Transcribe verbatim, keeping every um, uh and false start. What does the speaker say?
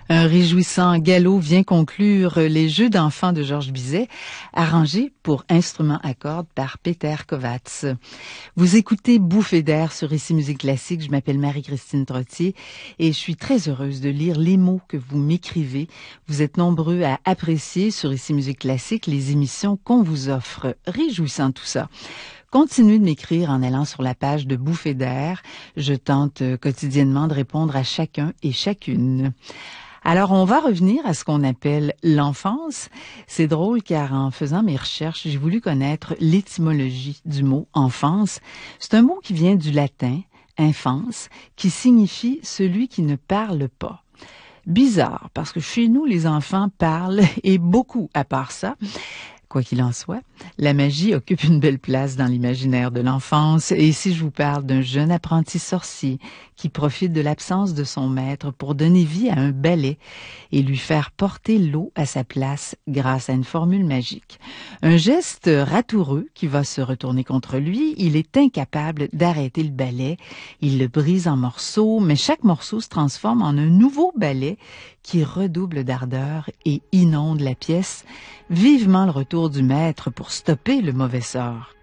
Un réjouissant galop vient conclure les Jeux d'enfants de Georges Bizet, arrangés pour instruments à cordes par Peter Kovács. Vous écoutez Bouffées d'air sur Ici Musique Classique. Je m'appelle Marie-Christine Trottier et je suis très heureuse de lire les mots que vous m'écrivez. Vous êtes nombreux à apprécier sur Ici Musique Classique les émissions qu'on vous offre. Réjouissant tout ça. Continuez de m'écrire en allant sur la page de Bouffées d'air. Je tente quotidiennement de répondre à chacun et chacune. Alors, on va revenir à ce qu'on appelle l'enfance. C'est drôle car en faisant mes recherches, j'ai voulu connaître l'étymologie du mot enfance. C'est un mot qui vient du latin, infans, qui signifie celui qui ne parle pas. Bizarre, parce que chez nous, les enfants parlent et beaucoup à part ça. Quoi qu'il en soit, la magie occupe une belle place dans l'imaginaire de l'enfance. Et ici, je vous parle d'un jeune apprenti sorcier qui profite de l'absence de son maître pour donner vie à un balai et lui faire porter l'eau à sa place grâce à une formule magique. Un geste ratoureux qui va se retourner contre lui. Il est incapable d'arrêter le balai. Il le brise en morceaux, mais chaque morceau se transforme en un nouveau balai qui redouble d'ardeur et inonde la pièce. Vivement le retour du maître pour stopper le mauvais sort.